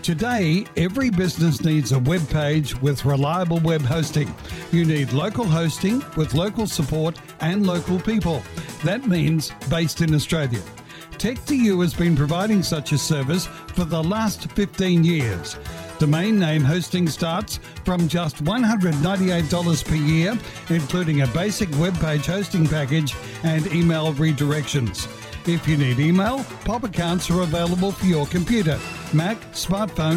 Today, every business needs a web page with reliable web hosting. You need local hosting with local support and local people. That means based in Australia. Tech2U has been providing such a service for the last 15 years. Domain name hosting starts from just $198 per year, including a basic web page hosting package and email redirections. If you need email, POP accounts are available for your computer, Mac, smartphone,